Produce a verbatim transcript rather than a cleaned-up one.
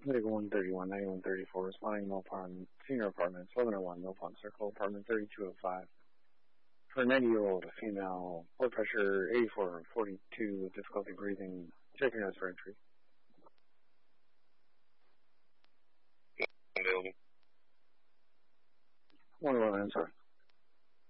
ninety-one thirty-one, ninety-one thirty-four, responding Mill Pond, Senior Apartments, eleven oh one, Mill Pond Circle, Apartment thirty-two oh five. For a ninety-year-old female, blood pressure eighty-four forty-two with difficulty breathing, check your nose for entry.